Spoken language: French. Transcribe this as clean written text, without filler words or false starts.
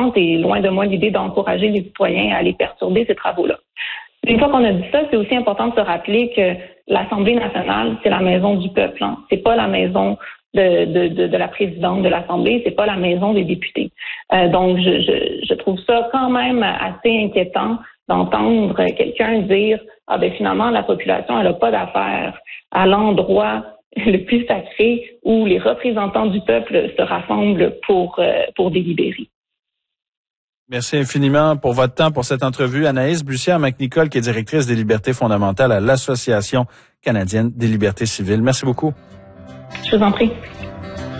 importante et loin de moi l'idée d'encourager les citoyens à aller perturber ces travaux-là. Une fois qu'on a dit ça, c'est aussi important de se rappeler que l'Assemblée nationale, c'est la maison du peuple. Hein. C'est pas la maison de la présidente de l'Assemblée, c'est pas la maison des députés. Donc, je trouve ça quand même assez inquiétant d'entendre quelqu'un dire « Ah ben finalement, la population, elle n'a pas d'affaires à l'endroit le plus sacré où les représentants du peuple se rassemblent pour délibérer. » Merci infiniment pour votre temps pour cette entrevue. Anaïs Bussière-McNicol, qui est directrice des libertés fondamentales à l'Association canadienne des libertés civiles. Merci beaucoup. Je vous en prie.